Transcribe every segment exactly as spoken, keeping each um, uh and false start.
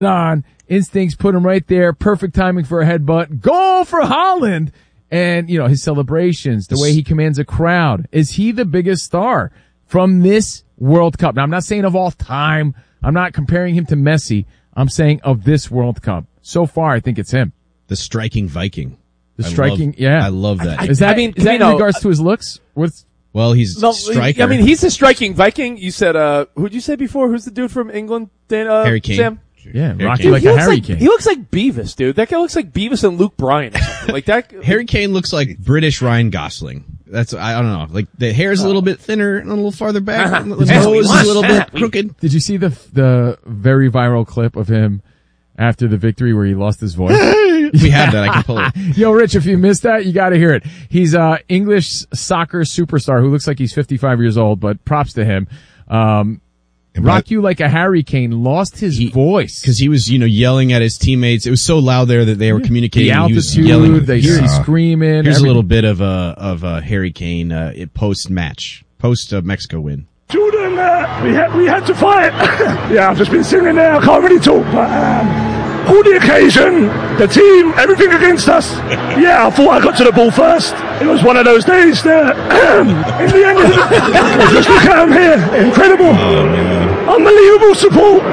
on. Instincts put him right there. Perfect timing for a headbutt. Goal for Haaland. And, you know, his celebrations, the way he commands a crowd. Is he the biggest star from this World Cup? Now, I'm not saying of all time. I'm not comparing him to Messi. I'm saying of this World Cup. So far, I think it's him. The striking Viking. The striking, I love, yeah. I love that. I, is that, I mean, is that in know, regards to his looks? What's, well, he's no, striker. I mean, he's a striking Viking. You said, uh, who'd you say before? Who's the dude from England? Dan, uh, Harry Kane. Sam? Yeah, Harry Rocky Kane. like he a looks Harry like, Kane. He looks like Beavis, dude. That guy looks like Beavis and Luke Bryan or something. Like that. Harry Kane looks like British Ryan Gosling. That's, I don't know. Like the hair's a little bit thinner and a little farther back. The nose is a little bit crooked. Did you see the the very viral clip of him after the victory where he lost his voice? We have that. I can pull it. Yo, Rich, if you missed that, you got to hear it. He's a English soccer superstar who looks like he's fifty-five years old, but props to him. Um, Rock You Like a Harry Kane lost his he, voice because he was, you know, yelling at his teammates. It was so loud there that they were communicating. The altitude, he was yelling. they Here, see screaming. Here's everything. a little bit of a of a Harry Kane uh, post match, post uh, Mexico win. Jordan, uh, we had we had to fight. Yeah, I've just been singing there. I can't really talk, but um, all the occasion, the team, everything against us. Yeah, I thought I got to the ball first. It was one of those days that, in the end, just look at him here. Incredible, oh, unbelievable support.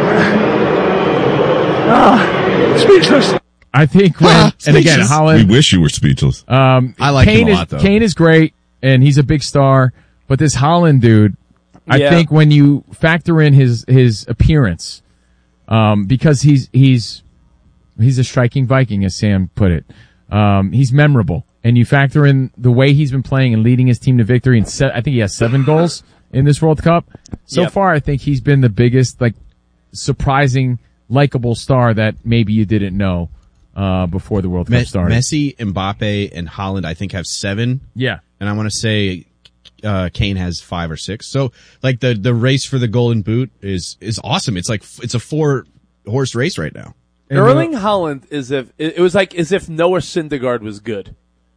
Ah, speechless. I think when, Ah, and again, speechless. Holland. We wish you were speechless. Um, I like Kane him a is, lot, though. Kane is great, and he's a big star. But this Holland dude, I Yeah. think when you factor in his his appearance, um, because he's he's he's a striking Viking, as Sam put it. Um, he's memorable, and you factor in the way he's been playing and leading his team to victory. And se- I think he has seven goals in this World Cup so Yep. far. I think he's been the biggest, like, surprising, likable star that maybe you didn't know uh before the World Cup Me- started. Messi, Mbappe, and Haaland, I think, have seven. Yeah. And I want to say uh Kane has five or six. So like the the race for the Golden Boot is is awesome. It's like it's a four horse race right now. And, Erling uh, Haaland is if it, it was like as if Noah Syndergaard was good.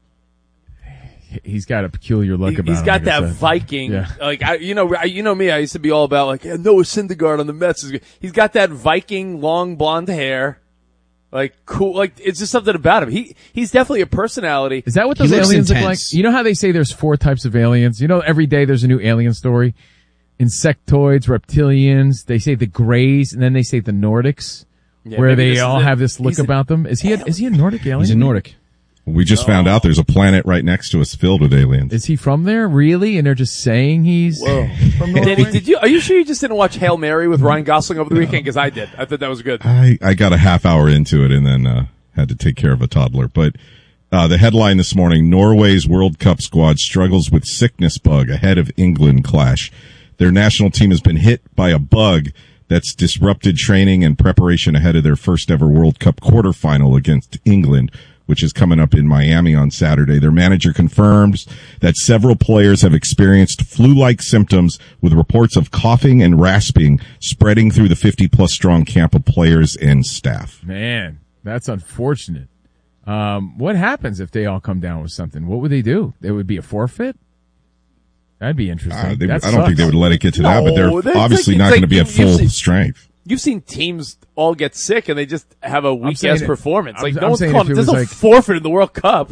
He's got a peculiar look He, about he's him. got like I that said. Viking, Yeah. like I, you know, I, you know me. I used to be all about like yeah, Noah Syndergaard on the Mets is good. He's got that Viking long blonde hair, like cool. Like it's just something about him. He he's definitely a personality. Is that what He those looks aliens look like? intense. You know how they say there's four types of aliens? You know, every day there's a new alien story. Insectoids, reptilians, they say the Greys, and then they say the Nordics, Yeah, where maybe they this is all it. have this look He's a- about them. Is he a, is he a Nordic alien? He's a Nordic. We just found out there's a planet right next to us filled with aliens. Is he from there, really? And they're just saying he's Whoa. from Danny, Norway? did you? Are you sure you just didn't watch Hail Mary with Ryan Gosling over the weekend? Because I did. I thought that was good. I, I got a half hour into it and then uh, had to take care of a toddler. But uh, the headline this morning, Norway's World Cup squad struggles with sickness bug ahead of England clash. Their national team has been hit by a bug that's disrupted training and preparation ahead of their first ever World Cup quarterfinal against England, which is coming up in Miami on Saturday. Their manager confirms that several players have experienced flu-like symptoms with reports of coughing and rasping spreading through the fifty plus strong camp of players and staff. Man, that's unfortunate. Um, what happens if they all come down with something? What would they do? There would be a forfeit? That'd be interesting. Uh, they, That I don't think they sucks. would let it get to that, but No, they're that's obviously like- not it's going to like be at you- you've full seen- strength. You've seen teams all get sick and they just have a weak saying ass it- performance. I'm- Like I'm no one's saying calling. if it There's was no like- forfeit in the World Cup,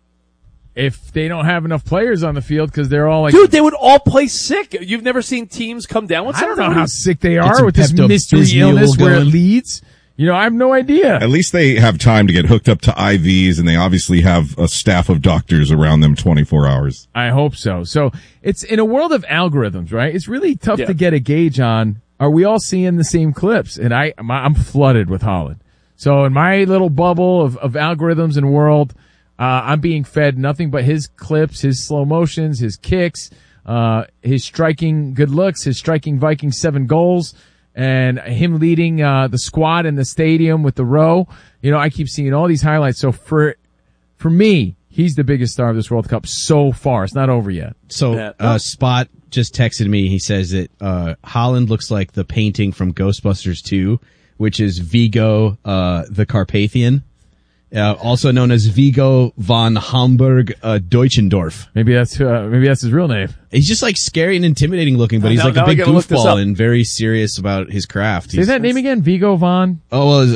If they don't have enough players on the field because they're all like, dude. They would all play sick. You've never seen teams come down with I something. don't know how sick they Get are some with this Pepto mystery Bismol illness where it going. leads. You know, I have no idea. At least they have time to get hooked up to I Vs, and they obviously have a staff of doctors around them twenty-four hours. I hope so. So it's in a world of algorithms, right? It's really tough Yeah. to get a gauge on. Are we all seeing the same clips? And I, my, I'm flooded with Holland. So in my little bubble of, of algorithms and world, uh, I'm being fed nothing but his clips, his slow motions, his kicks, uh, his striking good looks, his striking Viking seven goals, and him leading, uh, the squad in the stadium with the row. You know, I keep seeing all these highlights. So for, for me, he's the biggest star of this World Cup so far. It's not over yet. So Yeah. uh, Spot just texted me. He says that uh, Holland looks like the painting from Ghostbusters two, which is Vigo, uh, the Carpathian. uh, also known as Vigo von Hamburg uh, Deutschendorf. Maybe that's uh, maybe that's his real name. He's just like scary and intimidating looking, but he's Now- like now a I big gotta look this goofball up. and very serious about his craft. Say He's, that name again, Vigo von. Oh, well,